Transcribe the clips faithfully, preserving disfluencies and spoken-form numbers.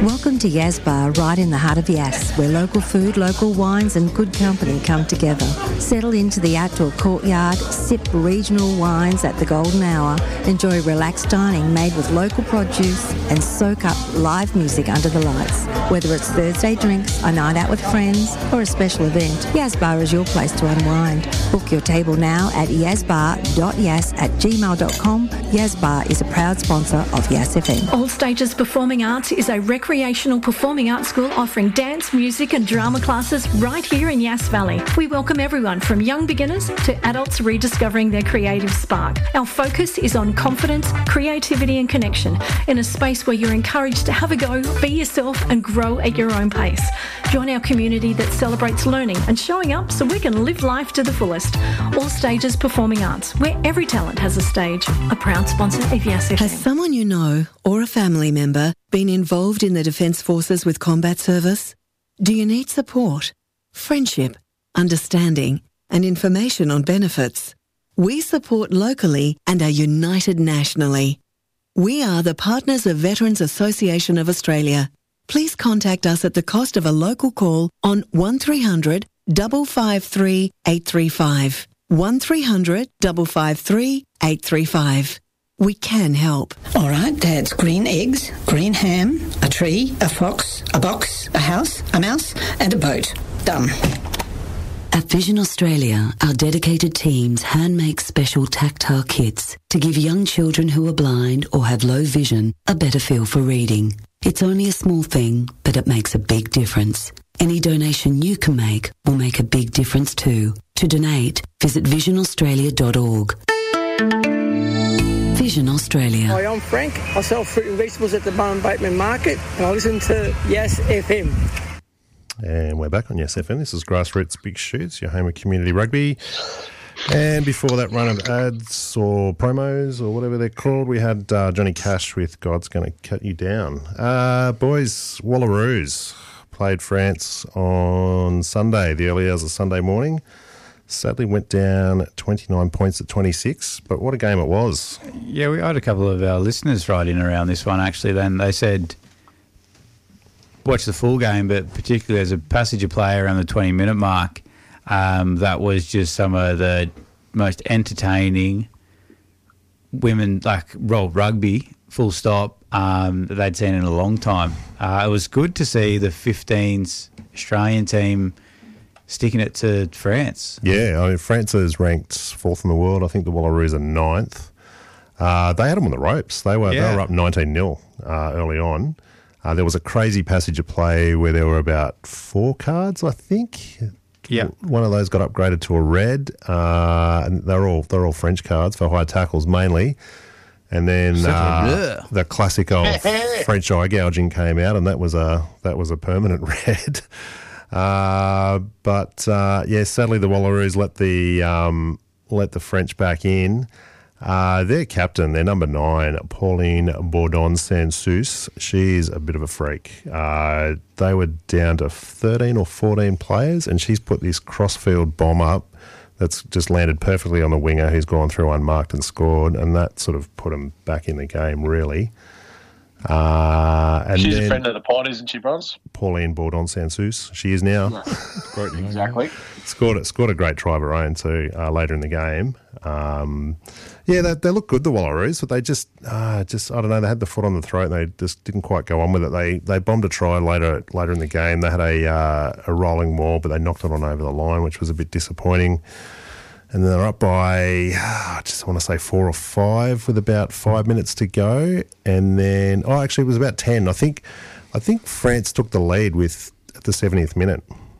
Welcome to Yas Bar, right in the heart of Yas, where local food, local wines and good company come together. Settle into the outdoor courtyard, sip regional wines at the golden hour, enjoy relaxed dining made with local produce and soak up live music under the lights. Whether it's Thursday drinks, a night out with friends or a special event, Yas Bar is your place to unwind. Book your table now at yazbar dot yas at gmail dot com. Yas Bar is a proud sponsor of Yas F M. All Stages Performing Arts is a recreational performing arts school offering dance, music and drama classes right here in Yass Valley. We welcome everyone from young beginners to adults rediscovering their creative spark. Our focus is on confidence, creativity and connection in a space where you're encouraged to have a go, be yourself and grow at your own pace. Join our community that celebrates learning and showing up so we can live life to the fullest. All Stages Performing Arts, where every talent has a stage. A proud sponsor of Yass F M. Has someone you know or a family member been involved in the Defence Forces with combat service? Do you need support, friendship, understanding and information on benefits? We support locally and are united nationally. We are the partners of Veterans Association of Australia. Please contact us at the cost of a local call on one three hundred, five five three, eight three five. one three hundred, five five three, eight three five. We can help. All right, Dad's green eggs, green ham, a tree, a fox, a box, a house, a mouse, and a boat. Done. At Vision Australia, our dedicated teams hand make special tactile kits to give young children who are blind or have low vision a better feel for reading. It's only a small thing, but it makes a big difference. Any donation you can make will make a big difference too. To donate, visit vision australia dot org. Vision Australia. Hi, I'm Frank. I sell fruit and vegetables at the Bowen Bateman Market and I listen to Yass F M. And we're back on Yass F M. This is Grassroots Big Shoots, your home of community rugby. And before that run of ads or promos or whatever they're called, we had uh, Johnny Cash with God's Gonna Cut You Down. Uh, boys, Wallaroos played France on Sunday, the early hours of Sunday morning. Sadly went down twenty-nine points at twenty-six, but what a game it was. Yeah, we had a couple of our listeners write in around this one, actually. Then they said, watch the full game, but particularly as a passage of play around the twenty-minute mark, um, that was just some of the most entertaining women, like, roll rugby, full stop, um, that they'd seen in a long time. Uh, it was good to see the fifteens Australian team sticking it to France. Yeah, I mean, France is ranked fourth in the world. I think the Wallaroos are ninth. Uh, they had them on the ropes. They were Yeah. they were up nineteen nil uh, early on. Uh, there was a crazy passage of play where there were about four cards, I think. Yeah. One of those got upgraded to a red, uh, and they're all they're all French cards for high tackles mainly. And then uh, the classic old French eye gouging came out, and that was a that was a permanent red. Uh, but uh, yeah, sadly the Wallaroos let the um, let the French back in. Uh, their captain, their number nine, Pauline Bourdon-Sansus, she's a bit of a freak. Uh, they were down to thirteen or fourteen players, and she's put this crossfield bomb up that's just landed perfectly on the winger who's gone through unmarked and scored, and that sort of put them back in the game, really. Uh, and She's then, a friend of the pod, isn't she, Bronze? Pauline Bourdon-Sansus, she is now. Great, exactly. Scored, scored a great try of her own too uh, later in the game. Um, yeah, they, they look good, the Wallaroos, but they just, uh, just I don't know, they had the foot on the throat and they just didn't quite go on with it. They they bombed a try later later in the game. They had a uh, a rolling maul, but they knocked it on over the line, which was a bit disappointing. And then they're up by, I just want to say four or five with about five minutes to go. And then, oh, actually it was about ten. I think I think France took the lead with at the seventieth minute.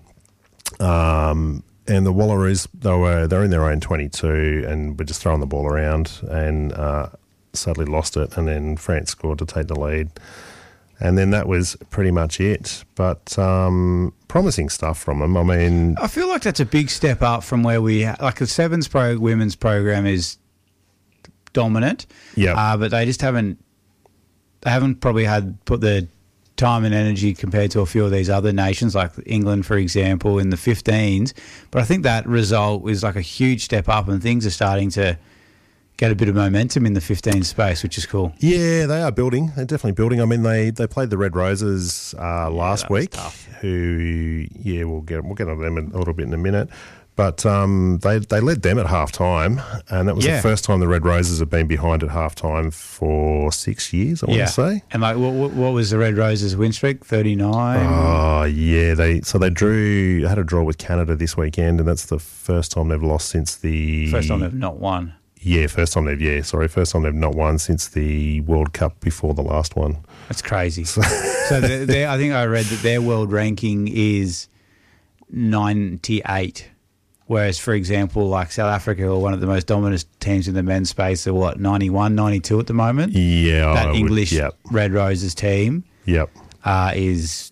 Um, and the Wallaroos, they were, they're in their own twenty-two and were just throwing the ball around and uh, sadly lost it. And then France scored to take the lead. And then that was pretty much it. But um, promising stuff from them. I mean, I feel like that's a big step up from where we like the Sevens pro women's program is dominant. Yeah, uh, but they just haven't they haven't probably had put the time and energy compared to a few of these other nations, like England, for example, in the fifteens. But I think that result is like a huge step up, and things are starting to get a bit of momentum in the fifteen space, which is cool. Yeah, they are building. They're definitely building. I mean, they, they played the Red Roses uh, last that was week. tough. Who, yeah, we'll get we'll get on them in a little bit in a minute. But um, they they led them at half time, and that was Yeah. the first time the Red Roses have been behind at half time for six years. I want Yeah. to say. And like, what, what what was the Red Roses win streak? thirty-nine. Oh yeah, they so they drew had a draw with Canada this weekend, and that's the first time they've lost since the First time they've not won. Yeah, first time they've yeah, sorry, first time they've not won since the World Cup before the last one. That's crazy. So, they're, they're, I think I read that their world ranking is ninety-eight, whereas, for example, like South Africa, who are one of the most dominant teams in the men's space, are what, ninety-one, ninety-two at the moment? Yeah, That I would- English yep. Red Roses team Yep. uh, is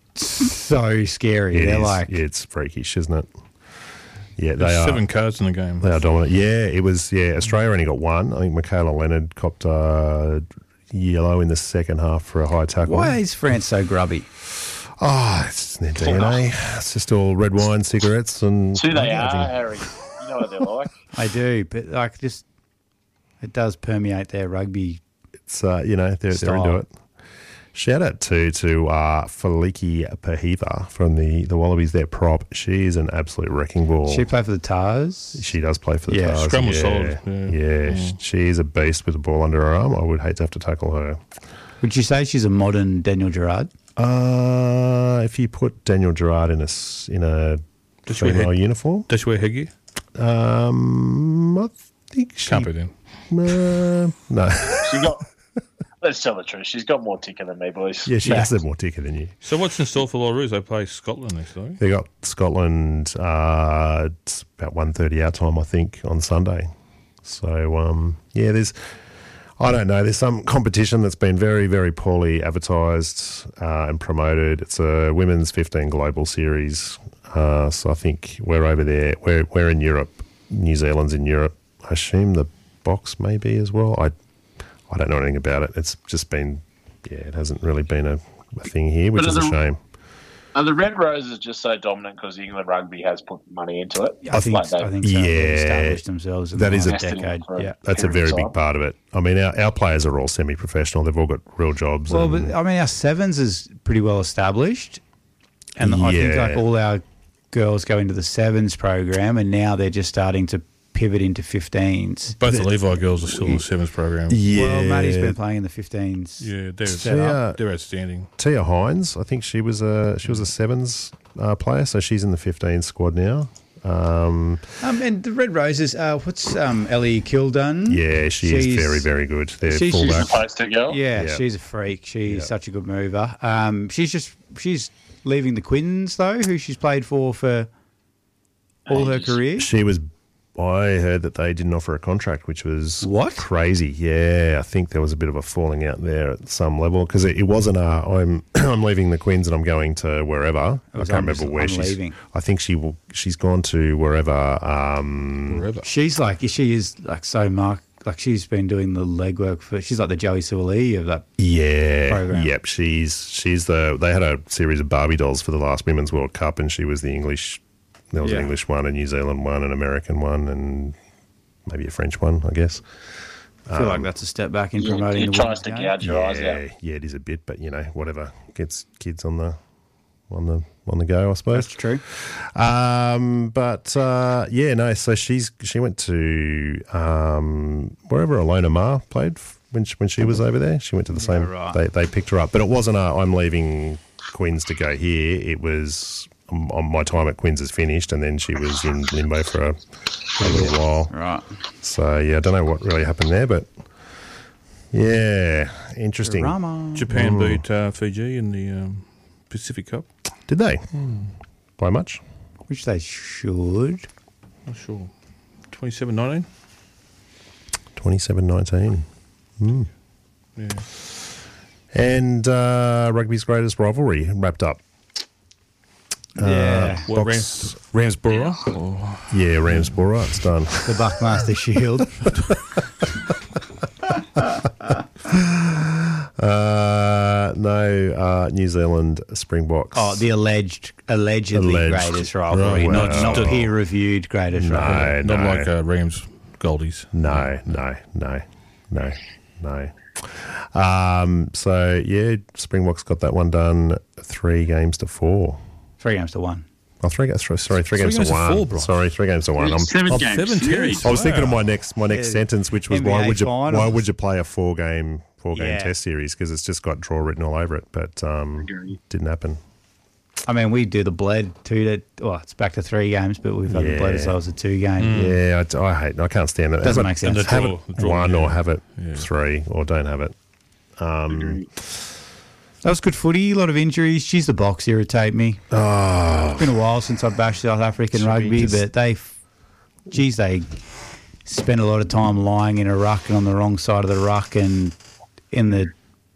so scary. It They're is. like, It's freakish, isn't it? Yeah, they There's are. seven cards in the game. They are dominant. Yeah, it was. Yeah, Australia only got one. I think Michaela Leonard copped uh, yellow in the second half for a high tackle. why is France so grubby? Oh, it's in their D N A. It's just all red wine, cigarettes, and It's who they are, gouging. Harry. You know what they're like. I do, but like just it does permeate their rugby. It's uh, you know they're, they're Style. into it. Shout out to to uh, Faliki Pahiva from the, the Wallabies. Their prop. She is an absolute wrecking ball. She played for the Tars. She does play for the Yeah. Tars. Scrum was yeah. solid, yeah. Yeah, Mm. she is a beast with the ball under her arm. I would hate to have to tackle her. Would you say she's a modern Daniel Gerrard? Uh, if you put Daniel Gerrard in a s- in a Does she wear female head- uniform, Does she wear headgear? um, I think she Can't be then. Uh, no. She got. Let's tell the truth. She's got more ticker than me, boys. Yeah, she Fact. has have more ticker than you. So what's in store for Wallaroos? They play Scotland next week. They got Scotland. Uh, it's about one thirty our time, I think, on Sunday. So um, yeah, there's. I don't know. There's some competition that's been very, very poorly advertised uh, and promoted. It's a women's fifteen global series. Uh, so I think we're over there. We're we're in Europe. New Zealand's in Europe. I assume the box may be as well. I I don't know anything about it. It's just been, yeah, it hasn't really been a, a thing here, which But is a are the- shame. Are the Red Roses just so dominant because England rugby has put money into it? I think Like they- I think so. Yeah. They've established themselves in That the is a- last decade. for a Yeah. That's a period very of big time. part of it. I mean, our, our players are all semi-professional. They've all got real jobs. Well, and- but I mean, our sevens is pretty well established, and I think Yeah. like all our girls go into the sevens program, and now they're just starting to pivot into fifteens. Both the Levi girls are still in the sevens program. yeah. Well, Maddie's been playing in the fifteens. Yeah, they're, Set up. they're outstanding. Tia Hines, I think she was a she was a sevens uh, player, so she's in the fifteen squad now. Um, Um, and the Red Roses, uh, what's um, Ellie Kildun? yeah, she She's- is very, very good. They're she's- she's fullback. Supposed to go. Yeah, Yeah. she's a freak. She's Yeah. such a good mover. Um, she's just she's leaving the Quins though, who she's played for for all her Ages. career. She was. I heard that they didn't offer a contract, which was What? crazy. Yeah, I think there was a bit of a falling out there at some level because it, it wasn't a I'm I'm leaving the Queens and I'm going to wherever. I was, can't "I'm remember just- where I'm she's. leaving." I think she will. She's gone to wherever. Um, Forever. She's like she is like so mark like she's been doing the legwork for. She's like the Joey Sawali of that. Yeah, program. yep. She's she's the. They had a series of Barbie dolls for the last Women's World Cup, and she was the English. There was Yeah. an English one, a New Zealand one, an American one, and maybe a French one, I guess. I feel like that's a step back in He, promoting he the tries women's to game. gouge your eyes Yeah, out. yeah, it is a bit, but you know, whatever gets kids on the on the on the go, I suppose. That's true. Um, but uh, yeah, no. So she's she went to um, wherever Alona Ma played f- when she, when she was over there. She went to the same. right. They they picked her up, but it wasn't a I'm leaving Queens to go here. It was um, on my time at Queens is finished, and then she was in limbo for a, a little while. Right. So yeah, I don't know what really happened there, but yeah, interesting. Rama. Japan beat uh, Fiji in the um, Pacific Cup. Did they? By much? Which they should. Not sure. twenty-seven nineteen? twenty-seven nineteen. Mm. Yeah. And uh, rugby's greatest rivalry wrapped up. Yeah. What, Box- Rams, Ramsborough? Or Yeah, Ramsborough, it's done. The Buckmaster Shield. Uh, no, uh, New Zealand Springboks. Oh, the alleged, allegedly Alleged. greatest rivalry, Oh, not wow. not peer reviewed greatest No, rivalry. not no. like uh, Rams Goldies. No, no, no, no, no. Um, so, yeah, Springboks got that one done three games to four. Three games to one. Oh, three games. Sorry, three, Three games, games to to one. four, Bryce. Sorry, three games to one. I'm, Seven I'm- game seven series. I was thinking of Wow. my next my next Yeah. sentence, which was N B A why would you finals. why would you play a four game four game Yeah. test series, because it's just got draw written all over it, but um, Agree. didn't happen. I mean, we do the bled two to, well, it's back to three games, but we've had the bled as Yeah. well as a two game. Yeah, I, I hate. I can't stand it. Doesn't Have make it- sense. And the Have draw- it draw, one yeah. or have it Yeah. three or don't have it. Um, Agree. That was good footy, a lot of injuries. Geez, the Box irritate me. oh, It's been a while since I've bashed South African Should we rugby, just- but they, geez, they spend a lot of time lying in a ruck and on the wrong side of the ruck and in the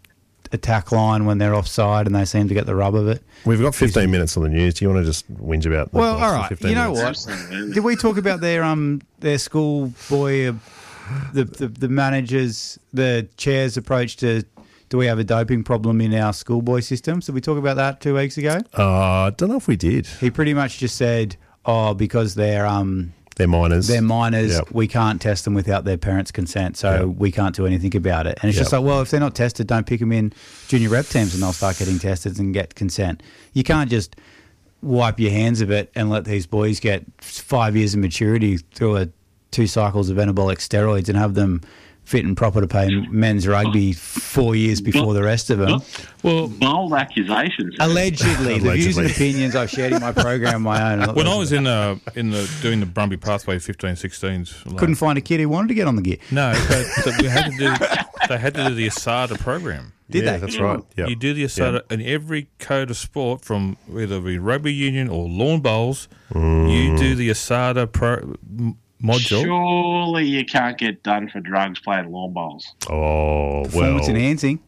attack line when they're offside, and they seem to get the rub of it. we've got fifteen minutes on the news. Do you want to just whinge about? The Well, Box all for right. fifteen You know minutes? what? Absolutely. Did we talk about their um their schoolboy, uh, the, the the managers, the chair's approach to? Do we have a doping problem in our schoolboy systems? Did we talk about that two weeks ago? Uh, I don't know if we did. He pretty much just said, "Oh, because they're um They're minors. they're minors, Yep. we can't test them without their parents' consent, so Yep. we can't do anything about it." And it's just Yep. like, well, if they're not tested, don't pick them in junior rep teams, and they'll start getting tested and get consent. You can't just wipe your hands of it and let these boys get five years of maturity through a two cycles of anabolic steroids and have them fit and proper to play men's rugby four years before the rest of them. Well, Bold accusations. Allegedly, the views and Allegedly. opinions I've shared in my program, my own. when I was in uh, in the doing the Brumby Pathway fifteen sixteens, like, couldn't find a kid who wanted to get on the gear. no, but, but we had to do. They had to do the ASADA program. Did yeah, they? That's right. Yep. You do the ASADA in every code of sport, from either the rugby union or lawn bowls. You do the ASADA pro, m- module. Surely you can't get done for drugs playing lawn bowls. Oh, well. Performance enhancing.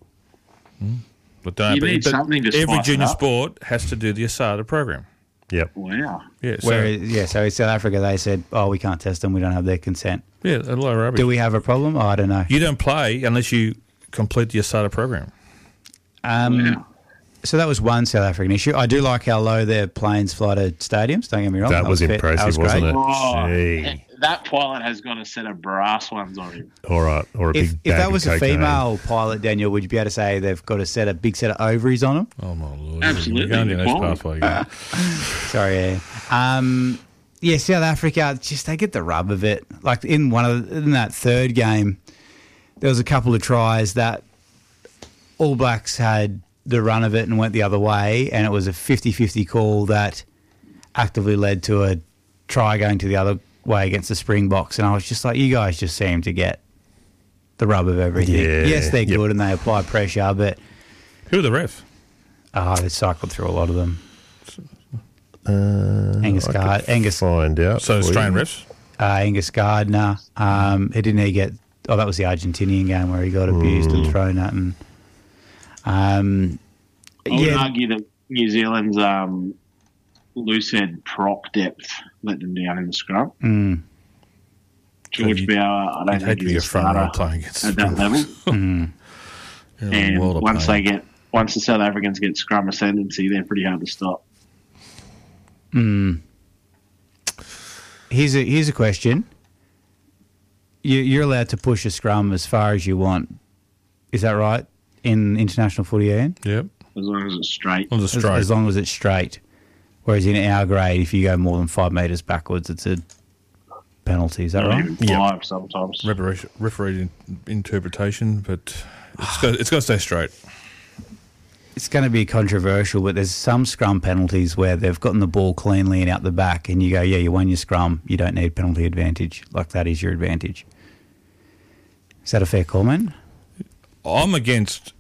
But don't. You but, need but something to every spice it junior up. sport has to do the ASADA program. Yep. Wow. Yeah. So, Where, yeah, so in South Africa, they said, oh, we can't test them. We don't have their consent. yeah, a lot of rubbish. Do we have a problem? Oh, I don't know. You don't play unless you complete the ASADA program. Um, Wow. So that was one South African issue. I do like how low their planes fly to stadiums. Don't get me wrong. That was fit- impressive, that was wasn't great. it? Oh, Gee. that pilot has got a set of brass ones on him. All right. Or a If, big if bag that of was a cocaine. female pilot, Daniel, would you be able to say they've got a set of big set of ovaries on them? Oh my lord! Absolutely, You're going down Nicole. this pathway again. Sorry, yeah. Um, yeah, South Africa, just they get the rub of it. Like in one of the, in that third game, there was a couple of tries that All Blacks had the run of it and went the other way, and it was a fifty-fifty call that actively led to a try going to the other way against the Springboks. And I was just like, you guys just seem to get the rub of everything. Yeah, Yes, they're yep. good and they apply pressure, but Who are the refs? oh, they cycled through a lot of them. Uh, Angus I Gard- could Angus- find out. So for Australian you. refs. Uh, Angus Gardner, um, he didn't he get? Oh, that was the Argentinian game where he got abused and thrown at, and um, I would yeah, argue that New Zealand's um, loose head prop depth let them down in the scrum. mm, George you- Bauer, I You'd don't hate think to be he's a a front row starter playing against at that level. mm. You're in a And world of once pain. they get, once the South Africans get scrum ascendancy, they're pretty hard to stop. Here's a here's a question. You, you're allowed to push a scrum as far as you want. Is that right in international footy, Ian? Yep. As long as it's straight. On the As, straight. as long as it's straight. Whereas in our grade, if you go more than five metres backwards, it's a penalty. Is that Not right? even five sometimes. referee, referee in- interpretation, but it's got it's got to stay straight. It's going to be controversial, but there's some scrum penalties where they've gotten the ball cleanly and out the back, and you go, yeah, you won your scrum. You don't need penalty advantage. Like, that is your advantage. Is that a fair comment? I'm against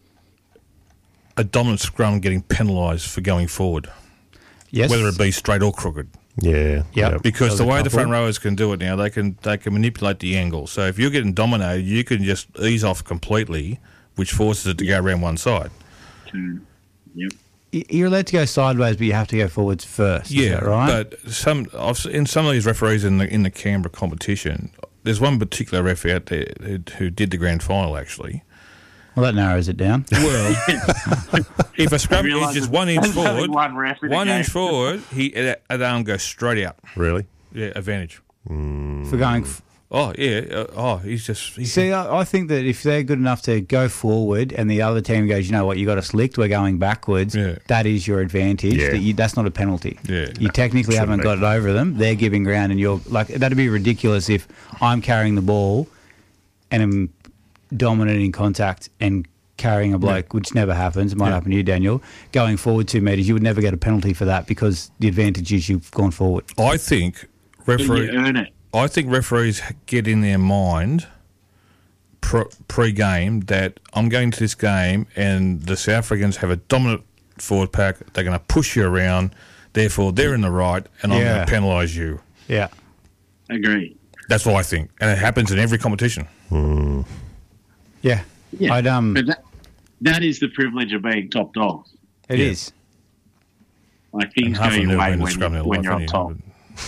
a dominant scrum getting penalised for going forward, Yes. whether it be straight or crooked. Yeah. Yep. Because There's the a way the couple. front rowers can do it now, they can they can manipulate the angle. So if you're getting dominated, you can just ease off completely, which forces it to go around one side. To, yep. Y- You're allowed to go sideways, but you have to go forwards first. Yeah, is that right? but some I've, s- in some of these referees in the in the Canberra competition, there's one particular referee out there who, who did the grand final actually. Well, that narrows it down. Well, if a scrum is realise just that one inch there's only forward, one ref in a one game. inch forward, he that arm goes straight out. Really? Yeah, advantage. For going f- Oh yeah. Uh, oh, he's just. He's See, I, I think that if they're good enough to go forward, and the other team goes, you know what, you got us licked. We're going backwards. Yeah. That is your advantage. Yeah. That you, that's not a penalty. Yeah. You technically Shouldn't haven't be. got it over them. They're giving ground, and you're like that'd be ridiculous if I'm carrying the ball and I'm dominant in contact and carrying a bloke, which never happens. It might Yeah. happen to you, Daniel. Going forward two metres, you would never get a penalty for that because the advantage is you've gone forward. I think But referee. you earn it. I think referees get in their mind pro- pre-game that I'm going to this game and the South Africans have a dominant forward pack. They're going to push you around. Therefore, they're in the right, and I'm Yeah. going to penalise you. Yeah. Agree. That's what I think, and it happens in every competition. Yeah. Yeah. I'd, um, but that, that is the privilege of being top dogs. It Yeah. is. Like things go Half of them your never way been to when, scrum in their when life, you're on anyway, top. but-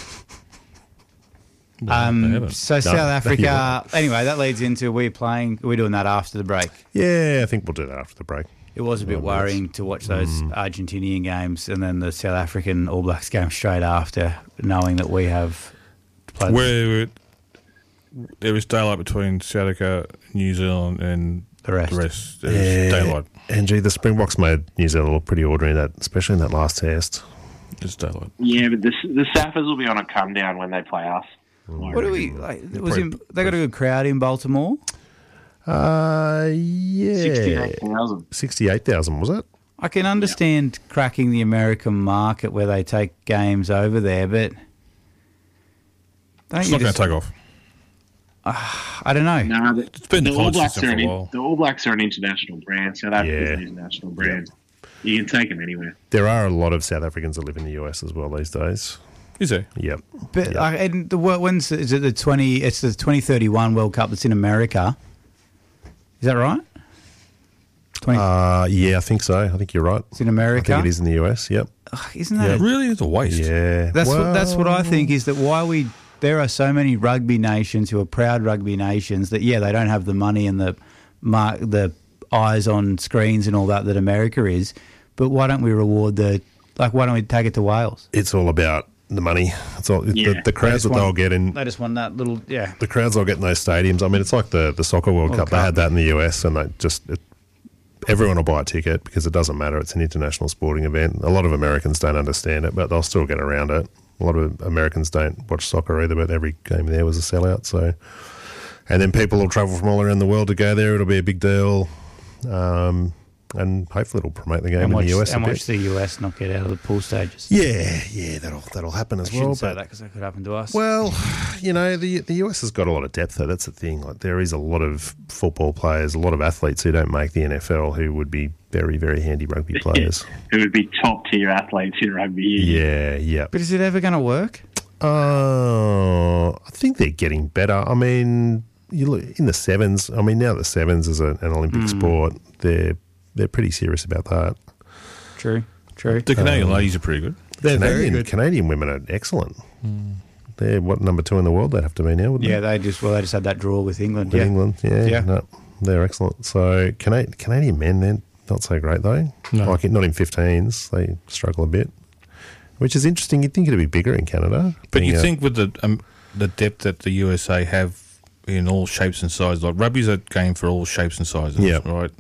Well, they Um, haven't. so South you're Africa. right. Anyway, that leads into we playing. We're doing that after the break. Yeah, I think we'll do that after the break. It was a bit Oh, worrying to watch those Mm. Argentinian games and then the South African All Blacks game straight after, knowing that we have played. Where there is daylight between South Africa, New Zealand, and The rest. The rest. There's daylight. And gee, the Springboks made New Zealand look pretty ordinary, that especially in that last test. There's daylight. Yeah, but the, the Saffers will be on a come down when they play us. What do we? Like, was in, they got a good crowd in Baltimore. Uh, yeah. sixty-eight thousand. sixty-eight thousand, was it? I can understand cracking the American market where they take games over there, but don't It's you not going just- to take off. I don't know. No, the, It's been the All college Blacks system are for an a in- while. the All Blacks are an international brand. South Africa's Yeah. an international brand. You can take them anywhere. There are a lot of South Africans that live in the U S as well these days. Is there? Yep. But like, and the wor- when's is it the twenty? It's the twenty thirty one World Cup that's in America. Is that right? twenty, Uh, yeah, I think so. I think you're right. it's in I America. think it is in the U S. Yep. Ugh, isn't that? a- Really? It's a waste. Yeah. That's what that's what I Well, think is that why we there are so many rugby nations who are proud rugby nations that yeah they don't have the money and the mar- the eyes on screens and all that that America is, but why don't we reward the like why don't we take it to Wales? It's all about the money. It's all Yeah. the, the crowds that want- they'll get in. They just want that little yeah. The crowds they'll get in those stadiums. I mean, it's like the, the Soccer World, World Cup. They Cup. had that in the U S, and they just it, everyone will buy a ticket because it doesn't matter. It's an international sporting event. A lot of Americans don't understand it, but they'll still get around it. A lot of Americans don't watch soccer either, but every game there was a sellout. So, and then people will travel from all around the world to go there. It'll be a big deal, um, and hopefully it'll promote the game And in watch, the U S and a watch bit. the U S not get out of the pool stages. Yeah, yeah, that'll that'll happen as I shouldn't well. say But that because that could happen to us. well, you know, the the U S has got a lot of depth though. That's the thing. Like there is a lot of football players, a lot of athletes who don't make the N F L who would be very, very handy rugby players. Who would be top tier athletes in rugby union. Yeah, yeah. but is it ever going to work? Uh, I think they're getting better. I mean, you look in the sevens. I mean, now the sevens is a, an Olympic sport. They're they're pretty serious about that. True, true. The Canadian ladies are pretty good. They're very Canadian good. Canadian women are excellent. They're what number two in the world? They'd have to be now, wouldn't Yeah, they? they just well they just had that draw with England. With Yeah, England, yeah, Yeah. no, they're excellent. So Cana- Canadian men, they're not so great though. No. Like not in fifteens, they struggle a bit, which is interesting. You'd think it'd be bigger in Canada, But being you a- think with the um, the depth that the U S A have in all shapes and sizes, like rugby's a game for all shapes and sizes, Yep. right?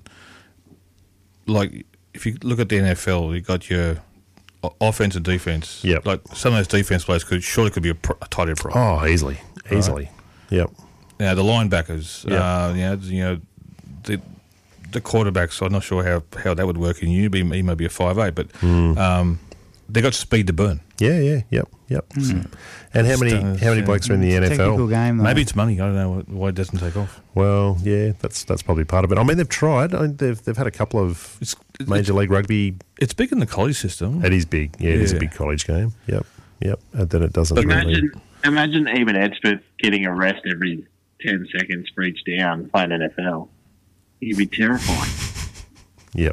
Like if you look at the N F L, you got your o- offense and defense. Yep. Like some of those defense players could surely could be a, pro, a tight end pro. oh, easily, easily, yep. Now the linebackers, Yep. uh, you know, you know, the the quarterbacks. I'm not sure how, how that would work in you. He he may be a five eight, but Hmm. um, they got speed to burn. Yeah, yeah, yep, yep. And how many Stars, how many yeah. blokes are in the N F L? technical game. Though. Maybe it's money. I don't know why it doesn't take off. Well, yeah, that's that's probably part of it. I mean, they've tried. I mean, they've they've had a couple of It's major league rugby. It's big in the college system. It is big. Yeah, it is a Yeah. big college game. Yep, yep. And then it doesn't But really. Imagine, imagine Eben Edspeth getting a rest every ten seconds for each down playing N F L. He'd be terrifying. Yep.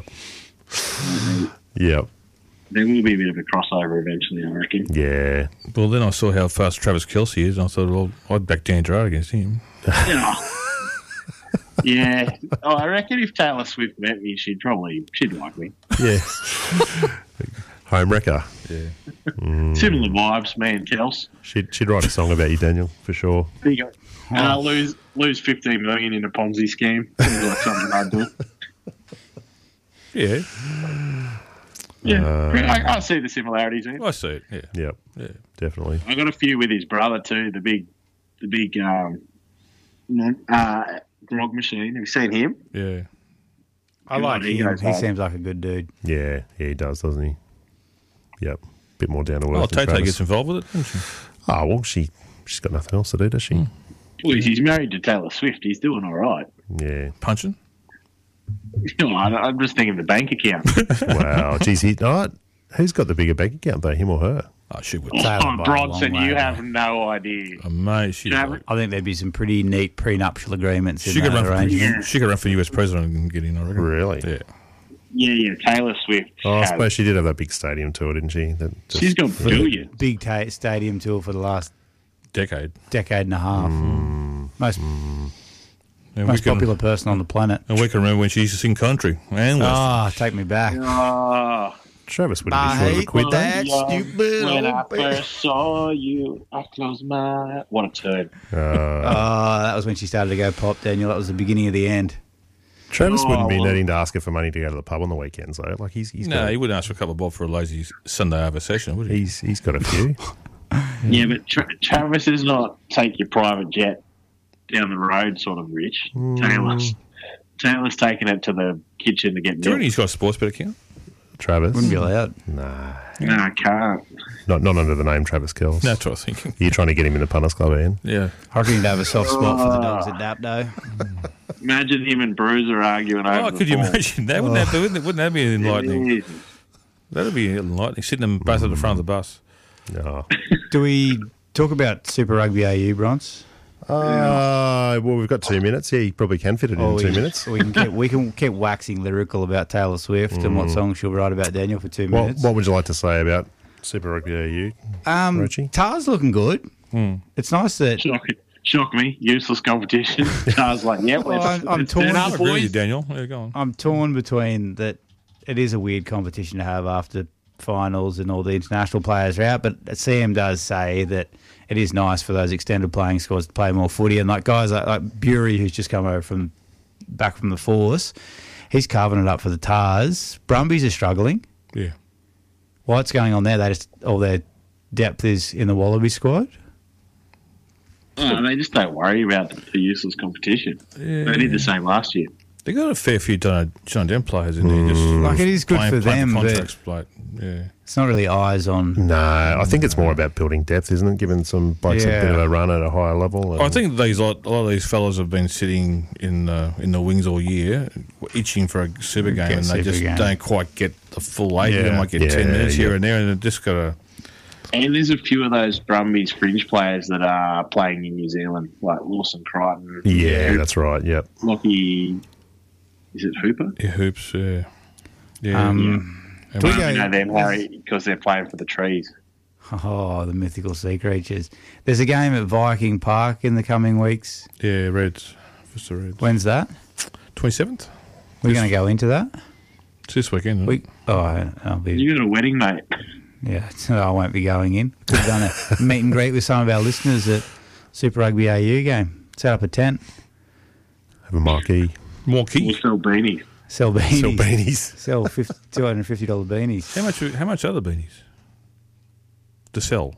Yep. There will be a bit of a crossover eventually, I reckon. Yeah. Well, then I saw how fast Travis Kelce is, and I thought, well, I'd back Dan Gerard against him. Yeah. Yeah. Oh, I reckon if Taylor Swift met me, she'd probably she'd like me. Yeah. Home wrecker. Yeah. Mm. Similar vibes, me and Kels. She'd, she'd write a song about you, Daniel, for sure. There you go. And I'll lose lose fifteen million in a Ponzi scheme. Seems like something I'd do. Yeah. Yeah, Uh, I, I see the similarities. Ian. I see it. Yeah. Yep. Yeah. Definitely. I got a few with his brother too. The big, the big, um, you know, uh, grog machine. Have you seen him? Yeah. I like he him. goes He hard. seems like a good dude. Yeah, yeah, he does, doesn't he? Yep. Bit more down to earth. Well, than Tay Tay Travis. gets involved with it, doesn't she? Oh, well, she, she's got nothing else to do, does she? Well, he's married to Taylor Swift. He's doing all right. Yeah. Punching? You know, I- I'm just thinking the bank account. Wow. Geez, he, oh, who's got the bigger bank account, though, him or her? Oh, she would. Oh, by a Bronson, long way, you mate. have no idea. Oh, mate, she, Travis- I think there'd be some pretty neat prenuptial agreements in she, could that run for, arrangement. she could run for U S president and get in, I reckon. Really? Yeah. Yeah, yeah, Taylor Swift. Oh, I has- suppose she did have that big stadium tour, didn't she? That just- She's got billions. Big ta- stadium tour for the last Decade. decade and a half. Mm. Most And most we can, popular person on the planet. And we can remember when she used to sing country. And West. Ah, take me back. Oh, Travis wouldn't I be short of a hate quid. that yeah. stupid when I old bitch. first saw you, I closed my. What a turn! Uh, Oh, that was when she started to go pop, Daniel. That was the beginning of the end. Travis Oh, wouldn't be well. needing to ask her for money to go to the pub on the weekends, though. Like he's he's no, got he wouldn't ask for a couple of bob for a lazy Sunday over session, would a, he? he's he's got a few. Yeah, but Tra- Travis is not take your private jet down the road sort of rich. Mm. Taylor's Taylor's taking it to the kitchen to get Do you reckon milk. he's got a sports bet account? Travis Wouldn't be allowed. Nah, No, I can't. not not under the name Travis Kells. No, that's what I was thinking. You're trying to get him in the punters club, Ian. Yeah. I reckon he'd have a soft spot for the dogs at Dapdo. Imagine him and Bruiser arguing over. Oh, the could you ball. imagine that? Wouldn't, that be, wouldn't, wouldn't that be enlightening? Jesus. That'd be enlightening. Sitting them both at the front of the bus. No. Do we talk about Super Rugby A U, Bronze? Uh, well, we've got two minutes. Yeah, you probably can fit it in Or two we, minutes. We can keep, we can keep waxing lyrical about Taylor Swift and what song she'll write about Daniel for two What, minutes. what would you like to say about Super Rugby A U? um, Roachie? Tar's looking good. It's nice that Shock, shock me. Useless competition. I was like, yeah, Well, let's, I'm- I'm let's torn turn I up, agree with you, boys. Daniel. Yeah, go on. I'm torn between that. It is a weird competition to have after finals and all the international players are out, but C M does say that it is nice for those extended playing squads to play more footy. And like guys like, like Bury, who's just come over from back from the Force, he's carving it up for the Tars. Brumbies are struggling. Yeah. What's going on there? They just all their depth is in the Wallaby squad. Oh, they just don't worry about the, the useless competition. Yeah. They did the same last year. They got a fair few John John Den players in there. Just Like, it is good playing- for playing them, but- contracts, like, yeah. It's not really eyes on. No, I think it's more about building depth, isn't it? Giving some blokes a bit Yeah. of a run at a higher level. and- I think these lot, a lot of these fellas have been sitting in uh, in the wings all year, itching for a super game, Get and they super just game. don't quite get the full eight. They Yeah. might get Yeah, ten minutes here yeah. and there, and they've just got to. And there's a few of those Brumbies fringe players that are playing in New Zealand, like Lawson Crichton. yeah, that's right. Yep. Lockie, is it Hooper? Yeah, hoops, yeah. Yeah. Um, And do we we- go- You know them, Harry, because they're playing for the trees. Oh, the mythical sea creatures. There's a game at Viking Park in the coming weeks. yeah, Reds. What's the Reds? When's that? twenty-seventh? We're going to go into that. It's this weekend. isn't We, it? oh, I'll be. You got a wedding, mate. Yeah, so I won't be going in. Could have done a meet and greet with some of our listeners at Super Rugby A U game. Set up a tent, Have a marquee. We'll Marquee. sell beanies. sell beanies. Sell beanies. Sell fifty, two hundred fifty dollars beanies. How much? How much are the beanies? To sell.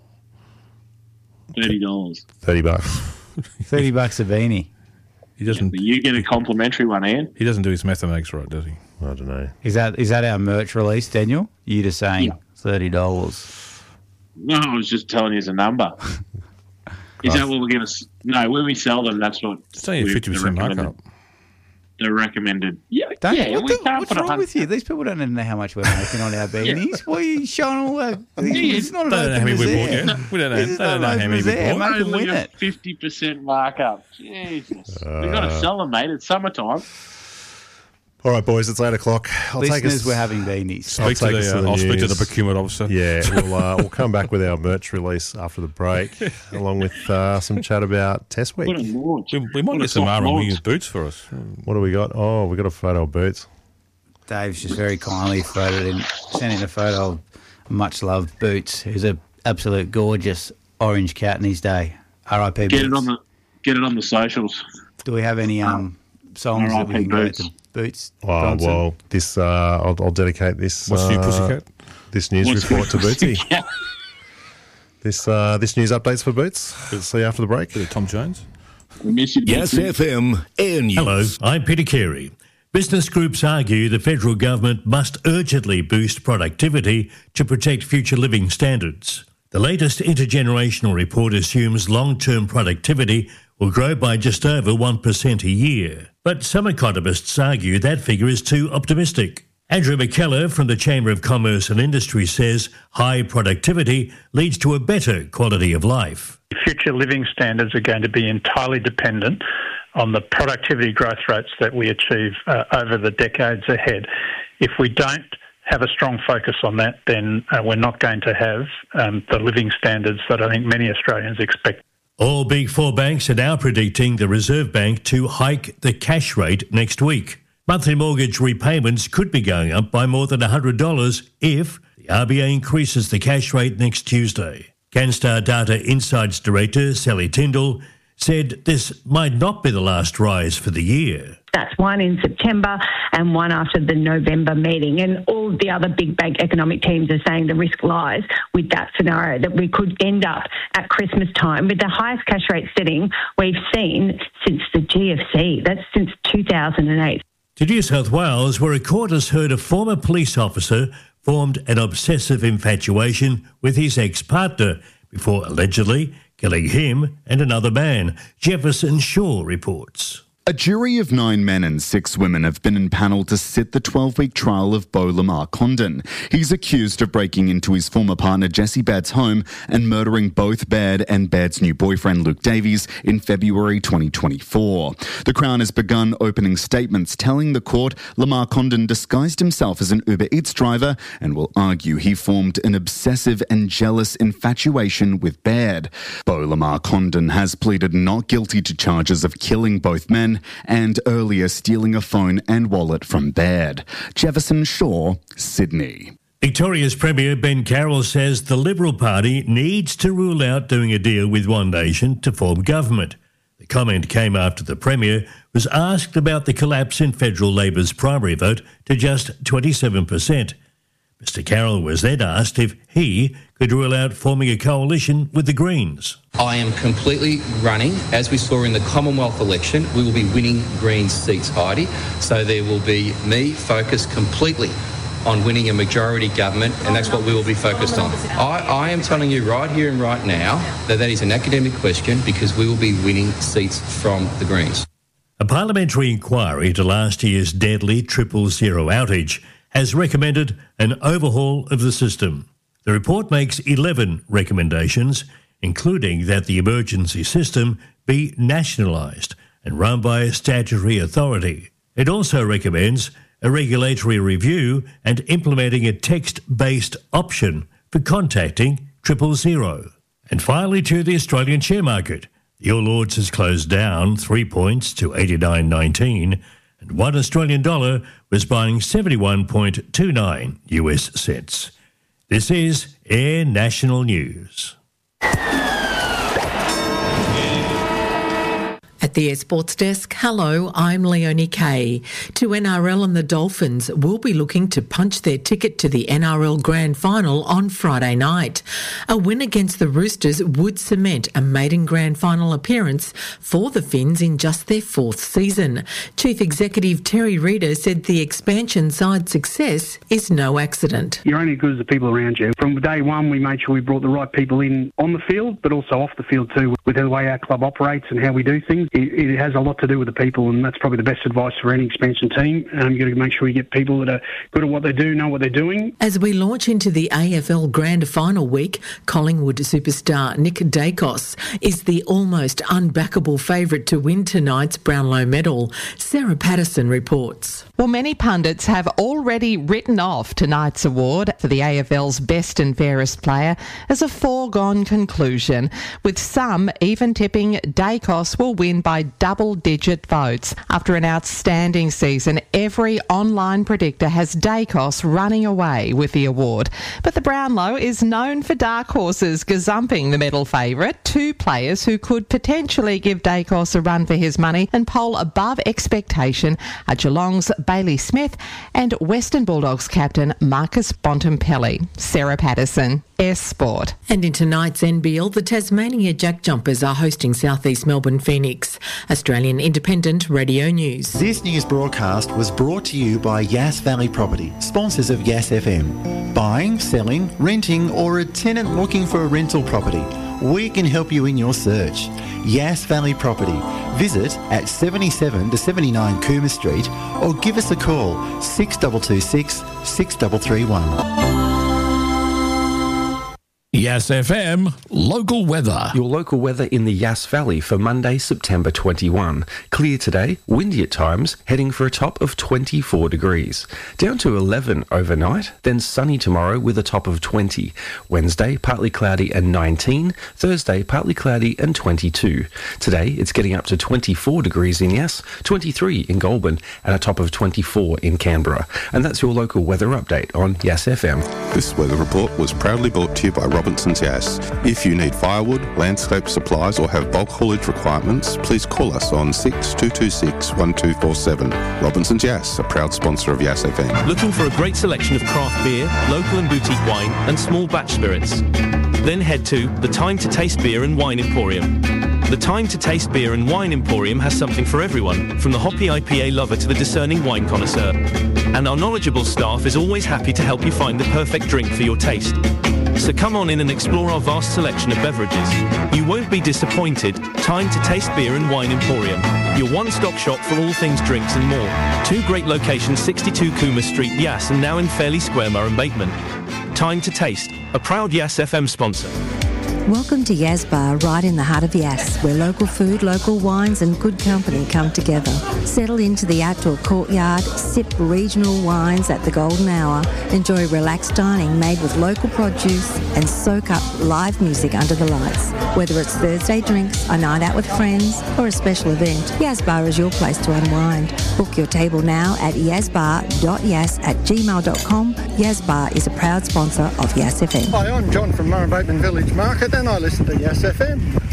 thirty dollars. thirty bucks. thirty bucks a beanie. He doesn't. But you get a complimentary one, Ian. He doesn't do his mathematics right, does he? I don't know. Is that is that our merch release, Daniel? You just saying Yeah. thirty dollars. No, I was just telling you as a number. Is that what we're going to... No, when we sell them, that's what... It's only a we- fifty percent the recommended- markup. The recommended... Yeah, Don't, yeah what we the- can't what's put a wrong hundred... with you? These people don't even know how much we're making on our beanies. Why are you showing all that? It's not an They don't know how open many we bought bazaar. yet. We don't know. This They is don't not know an how open many we bazaar. bought. Make them Only win a it. fifty percent markup. Jesus. We've got to sell them, mate. It's summertime. All right, boys, it's eight o'clock. I'll take Listeners, us. we're having beanies. I'll Speak to take us the, to uh, the I'll speak to the news. procurement officer. Yeah, we'll uh, we'll come back with our merch release after the break, along with uh, some chat about Test What a Week. launch. We, we might What a get some soft arm and launch. wingers boots for us. What do we got? Oh, we got a photo of Boots. Dave's just very kindly photoed in, sent in a photo of much loved Boots, who's an absolute gorgeous orange cat in his day. R I P Get Boots. it on the get it on the socials. Do we have any um, songs that we can go to Boots? Oh, Bronson? well, this uh, I'll, I'll dedicate this. What's uh, new, Pussycat? This news What's report to new, Bootsy. Pussycat? This uh, this news updates for Boots. See you after the break. Bit of Tom Jones. We miss you, Yes Bootsy. F M Air News. Hello, I'm Peter Carey. Business groups argue the federal government must urgently boost productivity to protect future living standards. The latest intergenerational report assumes long-term productivity will grow by just over one percent a year. But some economists argue that figure is too optimistic. Andrew McKellar from the Chamber of Commerce and Industry says high productivity leads to a better quality of life. Future living standards are going to be entirely dependent on the productivity growth rates that we achieve uh, over the decades ahead. If we don't have a strong focus on that, then uh, we're not going to have um, the living standards that I think many Australians expect. All big four banks are now predicting the Reserve Bank to hike the cash rate next week. Monthly mortgage repayments could be going up by more than one hundred dollars if the R B A increases the cash rate next Tuesday. Canstar Data Insights Director Sally Tyndall said this might not be the last rise for the year. That's one in September and one after the November meeting. And all the other big bank economic teams are saying the risk lies with that scenario, that we could end up at Christmas time with the highest cash rate setting we've seen since the G F C. That's since two thousand eight. To New South Wales, where a court has heard a former police officer formed an obsessive infatuation with his ex-partner before allegedly killing him and another man. Jefferson Shaw reports. A jury of nine men and six women have been impanelled to sit the twelve-week trial of Beau Lamar Condon. He's accused of breaking into his former partner Jessie Baird's home and murdering both Baird and Baird's new boyfriend Luke Davies in February twenty twenty-four. The Crown has begun opening statements telling the court Lamar Condon disguised himself as an Uber Eats driver and will argue he formed an obsessive and jealous infatuation with Baird. Beau Lamar Condon has pleaded not guilty to charges of killing both men and earlier stealing a phone and wallet from Baird. Jefferson Shaw, Sydney. Victoria's Premier Ben Carroll says the Liberal Party needs to rule out doing a deal with One Nation to form government. The comment came after the Premier was asked about the collapse in federal Labor's primary vote to just twenty-seven percent. Mister Carroll was then asked if he could rule out forming a coalition with the Greens. I am completely running. As we saw in the Commonwealth election, we will be winning Greens seats, Heidi. So there will be me focused completely on winning a majority government, and that's what we will be focused on. I, I am telling you right here and right now that that is an academic question because we will be winning seats from the Greens. A parliamentary inquiry into last year's deadly triple zero outage has recommended an overhaul of the system. The report makes eleven recommendations, including that the emergency system be nationalised and run by a statutory authority. It also recommends a regulatory review and implementing a text-based option for contacting triple zero. And finally, to the Australian share market. The All Ords has closed down three points to eighty-nine nineteen, and one Australian dollar was buying seventy-one point two nine U S cents. This is Air National News. At the Air Sports Desk, hello, I'm Leonie Kay. To N R L and the Dolphins will be looking to punch their ticket to the N R L Grand Final on Friday night. A win against the Roosters would cement a maiden Grand Final appearance for the Finns in just their fourth season. Chief Executive Terry Reader said the expansion side's success is no accident. You're only as good as the people around you. From day one, we made sure we brought the right people in on the field, but also off the field too, with the way our club operates and how we do things. It, it has a lot to do with the people, and that's probably the best advice for any expansion team. Um, you've got to make sure you get people that are good at what they do, know what they're doing. As we launch into the A F L Grand Final week, Collingwood superstar Nick Dacos is the almost unbackable favourite to win tonight's Brownlow medal. Sarah Patterson reports. Well, many pundits have already written off tonight's award for the A F L's best and fairest player as a foregone conclusion, with some even tipping Dacos will win by by double-digit votes. After an outstanding season, every online predictor has Dacos running away with the award. But the Brownlow is known for dark horses gazumping the medal favourite. Two players who could potentially give Dacos a run for his money and poll above expectation are Geelong's Bailey Smith and Western Bulldogs captain Marcus Bontempelli. Sarah Patterson, S Sport. And in tonight's N B L, the Tasmania Jack Jumpers are hosting South East Melbourne Phoenix. Australian Independent Radio News. This news broadcast was brought to you by Yass Valley Property, sponsors of Yass F M. Buying, selling, renting, or a tenant looking for a rental property, we can help you in your search. Yass Valley Property. Visit at seventy-seven to seventy-nine Coomer Street or give us a call six two two six, six three three one. Yass F M, local weather. Your local weather in the Yass Valley for Monday, September twenty-first. Clear today, windy at times, heading for a top of twenty-four degrees. Down to eleven overnight, then sunny tomorrow with a top of twenty. Wednesday, partly cloudy and nineteen. Thursday, partly cloudy and twenty-two. Today, it's getting up to twenty-four degrees in Yass, twenty-three in Goulburn, and a top of twenty-four in Canberra. And that's your local weather update on Yass F M. This weather report was proudly brought to you by Robinson's Yass. If you need firewood, landscape supplies or have bulk haulage requirements, please call us on six two two six, one two four seven. Robinson's Yass, a proud sponsor of Yass F M. Looking for a great selection of craft beer, local and boutique wine and small batch spirits? Then head to the Time to Taste Beer and Wine Emporium. The Time to Taste Beer and Wine Emporium has something for everyone, from the hoppy I P A lover to the discerning wine connoisseur. And our knowledgeable staff is always happy to help you find the perfect drink for your taste. So come on in and explore our vast selection of beverages. You won't be disappointed. Time to Taste Beer and Wine Emporium, your one-stop shop for all things drinks and more. Two great locations, sixty-two Coomer Street, Yass, and now in Fairley Square, Murray Bateman. Time to Taste, a proud Yass F M sponsor. Welcome to Yas Bar, right in the heart of Yass, where local food, local wines and good company come together. Settle into the outdoor courtyard, sip regional wines at the golden hour, enjoy relaxed dining made with local produce and soak up live music under the lights. Whether it's Thursday drinks, a night out with friends or a special event, Yas Bar is your place to unwind. Book your table now at yazbar dot yass at gmail dot com. Yas Bar is a proud sponsor of Yass F M. Hi, I'm John from Murray Bateman Village Market and I listen to Yass F M.